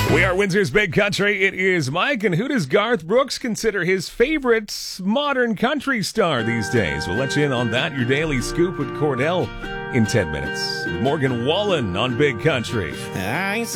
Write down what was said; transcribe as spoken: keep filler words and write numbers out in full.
We are Windsor's Big Country. It is Mike, and who does Garth Brooks consider his favorite modern country star these days? We'll let you in on that. Your Daily Scoop with Cordell in ten minutes. Morgan Wallen on Big Country. I